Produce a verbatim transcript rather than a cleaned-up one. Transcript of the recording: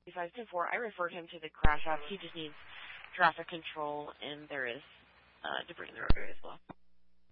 five ten four. I referred him to the crash off. He just needs traffic control, and there is uh, debris in the roadway as well.